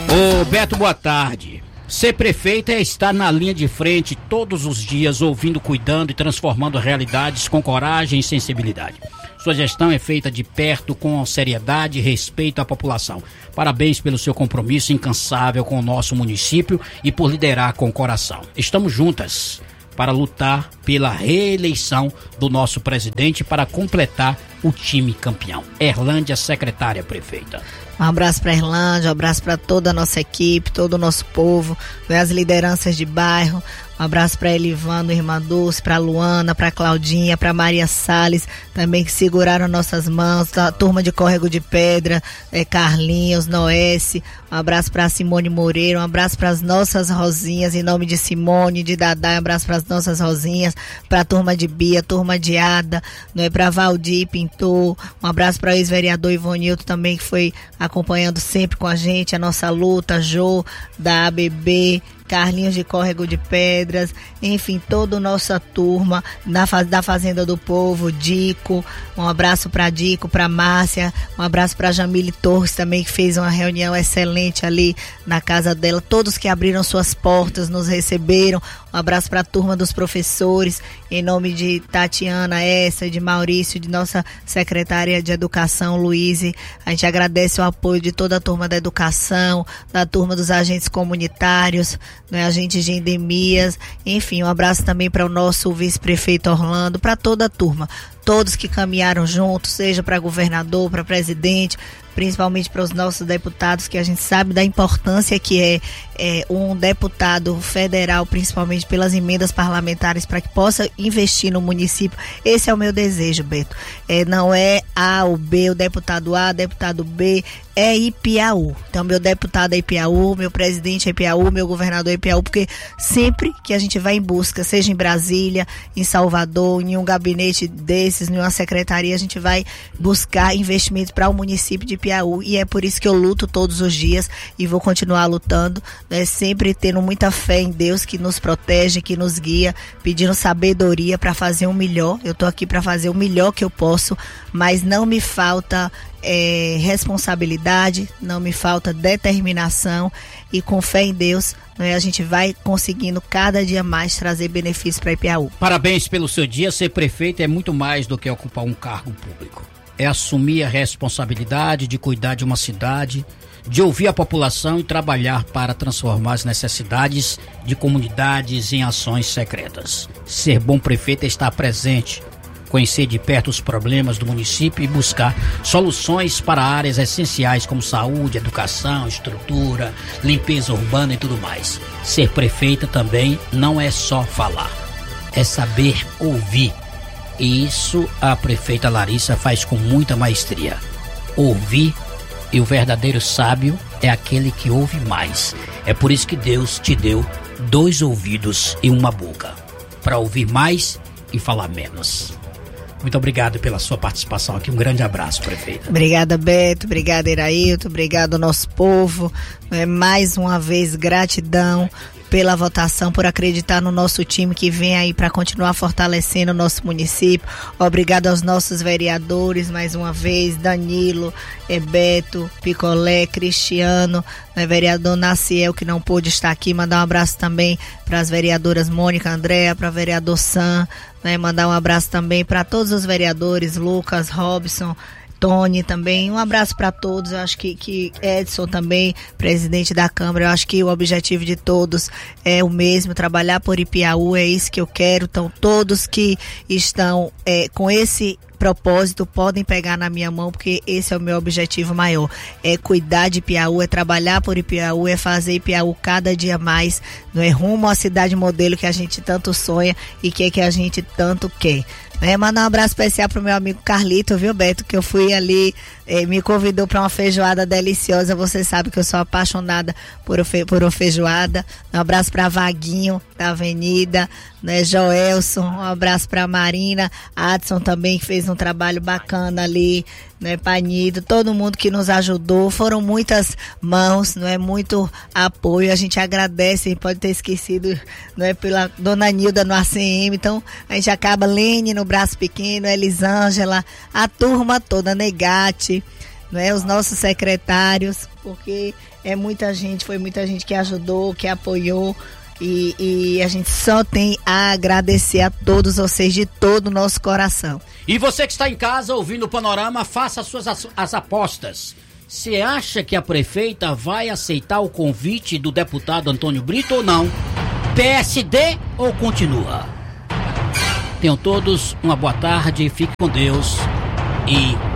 Ô Beto, boa tarde. Ser prefeito é estar na linha de frente todos os dias, ouvindo, cuidando e transformando realidades com coragem e sensibilidade. Sua gestão é feita de perto, com seriedade e respeito à população. Parabéns pelo seu compromisso incansável com o nosso município e por liderar com o coração. Estamos juntas para lutar pela reeleição do nosso presidente para completar o time campeão. Erlândia, secretária prefeita. Um abraço para a Erlândia, um abraço para toda a nossa equipe, todo o nosso povo, as lideranças de bairro. Um abraço para Elivando, Irmã Dulce, para Luana, para Claudinha, para Maria Salles, também que seguraram nossas mãos, a turma de Córrego de Pedra, Carlinhos, Noesse. Um abraço para Simone Moreira, um abraço para as nossas Rosinhas, em nome de Simone, de Dadá, um abraço para as nossas Rosinhas, para a turma de Bia, turma de Ada, para Valdir Pintor, um abraço para o ex-vereador Ivonildo também, que foi acompanhando sempre com a gente a nossa luta, Jô, da ABB, Carlinhos de Córrego de Pedras, enfim, toda a nossa turma da Fazenda do Povo, Dico, um abraço para Dico, para Márcia, um abraço para Jamile Torres também, que fez uma reunião excelente ali na casa dela, todos que abriram suas portas, nos receberam, um abraço para a turma dos professores, em nome de Tatiana, de Maurício, de nossa secretária de Educação, Luíse, a gente agradece o apoio de toda a turma da educação, da turma dos agentes comunitários, agentes de endemias, enfim, um abraço também para o nosso vice-prefeito Orlando, para toda a turma, todos que caminharam juntos, seja para governador, para presidente, principalmente para os nossos deputados, que a gente sabe da importância que é um deputado federal, principalmente pelas emendas parlamentares, para que possa investir no município. Esse é o meu desejo, Beto. Não é A ou B, o deputado A, deputado B, é Ipiaú. Então, meu deputado é Ipiaú, meu presidente é Ipiaú, meu governador é Ipiaú, porque sempre que a gente vai em busca, seja em Brasília, em Salvador, em um gabinete desses, em uma secretaria, a gente vai buscar investimentos para o município de Ipiaú, e é por isso que eu luto todos os dias e vou continuar lutando, sempre tendo muita fé em Deus, que nos protege, que nos guia, pedindo sabedoria para fazer o melhor. Eu estou aqui para fazer o melhor que eu posso, mas não me falta responsabilidade, não me falta determinação, e com fé em Deus, a gente vai conseguindo cada dia mais trazer benefícios para Ipiaú. Parabéns pelo seu dia. Ser prefeito é muito mais do que ocupar um cargo público. É assumir a responsabilidade de cuidar de uma cidade, de ouvir a população e trabalhar para transformar as necessidades de comunidades em ações secretas. Ser bom prefeito é estar presente, conhecer de perto os problemas do município e buscar soluções para áreas essenciais como saúde, educação, estrutura, limpeza urbana e tudo mais. Ser prefeita também não é só falar, é saber ouvir. E isso a prefeita Larissa faz com muita maestria. Ouvir, e o verdadeiro sábio é aquele que ouve mais. É por isso que Deus te deu 2 ouvidos e uma boca, para ouvir mais e falar menos. Muito obrigado pela sua participação aqui. Um grande abraço, prefeita. Obrigada, Beto. Obrigada, Irailton. Obrigado ao nosso povo. Mais uma vez, gratidão pela votação, por acreditar no nosso time que vem aí para continuar fortalecendo o nosso município. Obrigado aos nossos vereadores, mais uma vez, Danilo, Beto, Picolé, Cristiano, vereador Naciel, que não pôde estar aqui. Mandar um abraço também para as vereadoras Mônica, Andréa, para o vereador Sam, mandar um abraço também para todos os vereadores, Lucas, Robson, Tony também, um abraço para todos. Eu acho que Edson também, presidente da Câmara, eu acho que o objetivo de todos é o mesmo, trabalhar por Ipiaú, é isso que eu quero. Então todos que estão com esse propósito podem pegar na minha mão, porque esse é o meu objetivo maior, é cuidar de Ipiaú, é trabalhar por Ipiaú, é fazer Ipiaú cada dia mais, não é rumo à cidade modelo que a gente tanto sonha e que a gente tanto quer. Mandar um abraço especial pro meu amigo Carlito, viu, Beto, que eu fui ali, me convidou para uma feijoada deliciosa. Você sabe que eu sou apaixonada por uma feijoada. Um abraço para Vaguinho da Avenida, Joelson, um abraço para Marina, Adson também, que fez um trabalho bacana ali, Panido, todo mundo que nos ajudou. Foram muitas mãos, muito apoio. A gente agradece, pode ter esquecido, pela Dona Nilda no ACM. Então a gente acaba, Lene no Braço Pequeno, Elisângela, a turma toda, Negate, os nossos secretários, porque muita gente, foi muita gente que ajudou, que apoiou. E a gente só tem a agradecer a todos vocês de todo o nosso coração. E você que está em casa ouvindo o Panorama, faça as apostas. Você acha que a prefeita vai aceitar o convite do deputado Antônio Brito ou não? PSD ou continua? Tenham todos uma boa tarde, fiquem com Deus e